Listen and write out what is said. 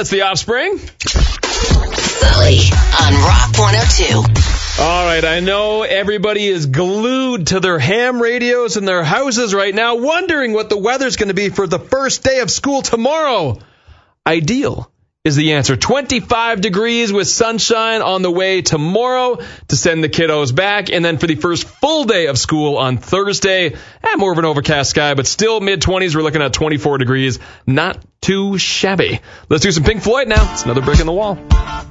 It's The Offspring. Sully on Rock 102. All right, I know everybody is glued to their ham radios in their houses right now, wondering what the weather's going to be for the first day of school tomorrow. Ideal is the answer. 25 degrees with sunshine on the way tomorrow to send the kiddos back. And then for the first full day of school on Thursday, more of an overcast sky, but still mid-20s. We're looking at 24 degrees. Not too shabby. Let's do some Pink Floyd now. It's another brick in the wall.